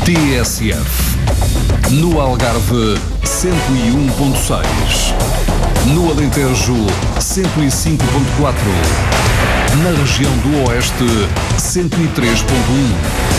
TSF. No Algarve, 101.6. No Alentejo, 105.4. Na região do Oeste, 103.1.